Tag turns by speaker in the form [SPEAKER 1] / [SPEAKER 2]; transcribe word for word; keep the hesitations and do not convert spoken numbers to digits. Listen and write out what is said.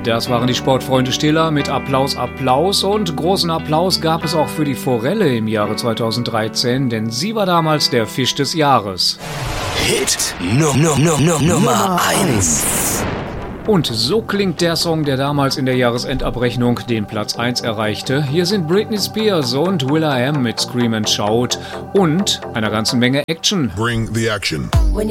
[SPEAKER 1] Das waren die Sportfreunde Stiller mit Applaus, Applaus und großen Applaus gab es auch für die Forelle im Jahre zweitausenddreizehn, denn sie war damals der Fisch des Jahres.
[SPEAKER 2] Hit no, no, no, no, Nummer eins.
[SPEAKER 1] Und so klingt der Song, der damals in der Jahresendabrechnung den Platz eins erreichte. Hier sind Britney Spears und will.i.am mit Scream and Shout und einer ganzen Menge Action.
[SPEAKER 3] Bring the action.